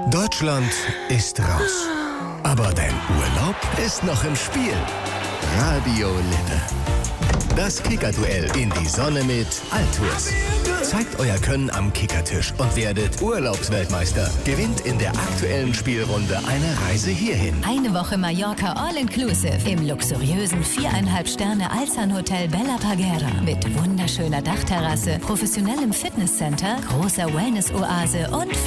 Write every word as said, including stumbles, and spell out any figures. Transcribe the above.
Deutschland ist raus. Aber dein Urlaub ist noch im Spiel. Radio Lippe. Das Kickerduell in die Sonne mit Altours. Zeigt euer Können am Kickertisch und werdet Urlaubsweltmeister. Gewinnt in der aktuellen Spielrunde eine Reise hierhin. Eine Woche Mallorca All-Inclusive im luxuriösen viereinhalb Sterne Alzan-Hotel Bella Parguera mit wunderschöner Dachterrasse, professionellem Fitnesscenter, großer Wellness-Oase und